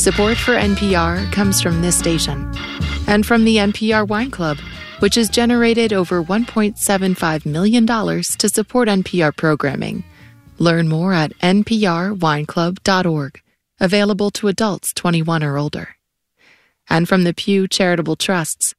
Support for NPR comes from this station and from the NPR Wine Club, which has generated over $1.75 million to support NPR programming. Learn more at nprwineclub.org. Available to adults 21 or older. And from the Pew Charitable Trusts,